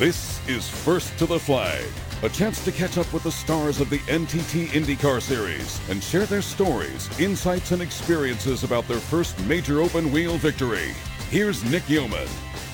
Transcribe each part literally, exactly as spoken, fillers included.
This is First to the Flag, a chance to catch up with the stars of the N T T IndyCar Series and share their stories, insights, and experiences about their first major open-wheel victory. Here's Nick Yeoman.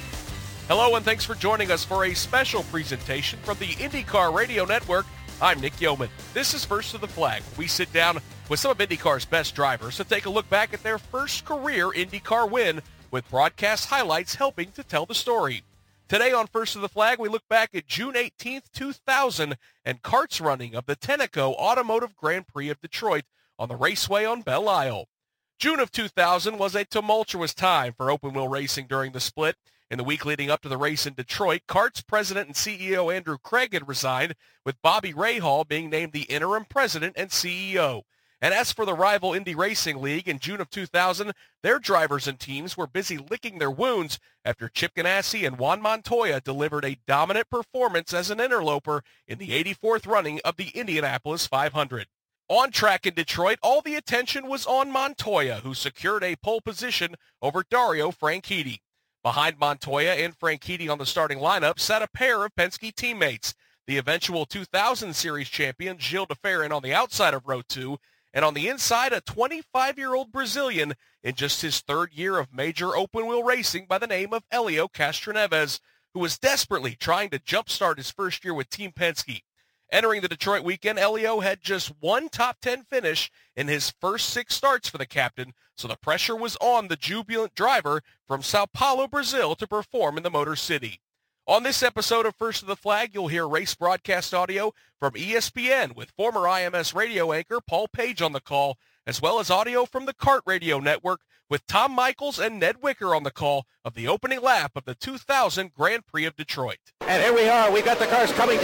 Hello, and thanks for joining us for a special presentation from the IndyCar Radio Network. I'm Nick Yeoman. This is First to the Flag. We sit down with some of IndyCar's best drivers to take a look back at their first career IndyCar win, with broadcast highlights helping to tell the story. Today on First to the Flag, we look back at June eighteenth, two thousand, and karts running of the Tenneco Automotive Grand Prix of Detroit on the raceway on Belle Isle. June of two thousand was a tumultuous time for open-wheel racing during the split. In the week leading up to the race in Detroit, Karts president and C E O Andrew Craig had resigned, with Bobby Rahal being named the interim president and C E O. And as for the rival Indy Racing League, in June of two thousand, their drivers and teams were busy licking their wounds after Chip Ganassi and Juan Montoya delivered a dominant performance as an interloper in the eighty-fourth running of the Indianapolis five hundred. On track in Detroit, all the attention was on Montoya, who secured a pole position over Dario Franchitti. Behind Montoya and Franchitti on the starting lineup sat a pair of Penske teammates, the eventual two thousand Series champion Gilles de Ferran on the outside of row two, and on the inside, a twenty-five-year-old Brazilian in just his third year of major open-wheel racing by the name of Helio Castroneves, who was desperately trying to jumpstart his first year with Team Penske. Entering the Detroit weekend, Helio had just one top ten finish in his first six starts for the captain, so the pressure was on the jubilant driver from Sao Paulo, Brazil, to perform in the Motor City. On this episode of First to the Flag, you'll hear race broadcast audio from E S P N with former I M S radio anchor Paul Page on the call, as well as audio from the Kart Radio Network with Tom Michaels and Ned Wicker on the call of the opening lap of the two thousand Grand Prix of Detroit. And here we are. We got the cars coming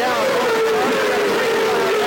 down.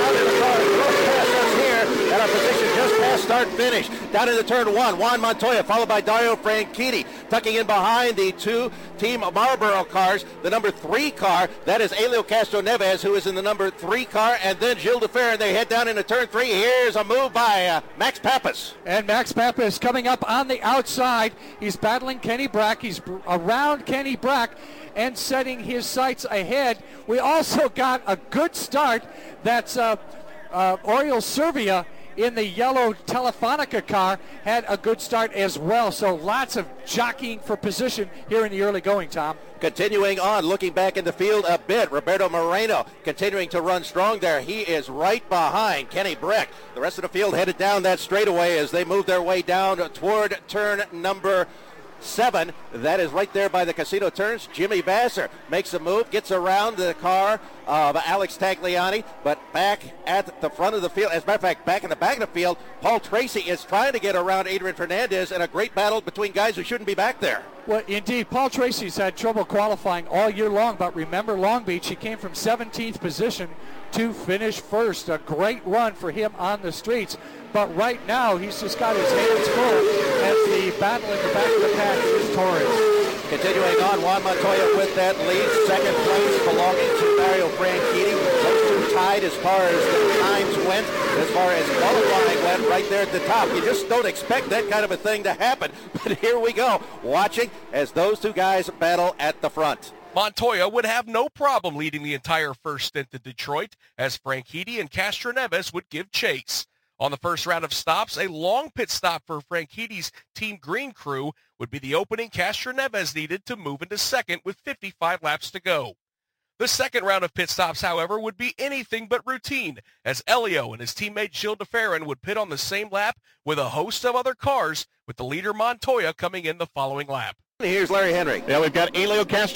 At our position just past start finish. Down into turn one, Juan Montoya, followed by Dario Franchitti. Tucking in behind the two Team Marlboro cars, the number three car, that is Helio Castroneves, who is in the number three car, and then Gilles de Ferran. They head down into turn three. Here's a move by uh, Max Pappas. And Max Pappas coming up on the outside. He's battling Kenny Brack. He's around Kenny Brack and setting his sights ahead. We also got a good start. That's uh, uh, Oriol Servia in the yellow Telefonica car had a good start as well. So lots of jockeying for position here in the early going, Tom. Continuing on, looking back in the field a bit, Roberto Moreno continuing to run strong there. He is right behind Kenny Brack. The rest of the field headed down that straightaway as they move their way down toward turn number seven. That is right there by the casino turns. Jimmy Vasser makes a move, gets around the car of Alex Tagliani, but back at the front of the field, as a matter of fact, back in the back of the field, Paul Tracy is trying to get around Adrian Fernandez in a great battle between guys who shouldn't be back there. Well, indeed, Paul Tracy's had trouble qualifying all year long, but remember Long Beach, he came from seventeenth position to finish first. A great run for him on the streets, but right now he's just got his hands full as the battle in the back of the pack is Torres. Continuing on, Juan Montoya with that lead, second place belonging to Dario Franchitti. Those two tied as far as the times went, as far as qualifying went, right there at the top. You just don't expect that kind of a thing to happen, but here we go, watching as those two guys battle at the front. Montoya would have no problem leading the entire first stint to Detroit, as Franchitti and Castroneves would give chase. On the first round of stops, a long pit stop for Franchitti's Team Green crew would be the opening Castroneves needed to move into second with fifty-five laps to go. The second round of pit stops, however, would be anything but routine, as Helio and his teammate Gilles de Ferran would pit on the same lap with a host of other cars, with the leader Montoya coming in the following lap. Here's Larry Henry. Yeah, we've got Helio Castro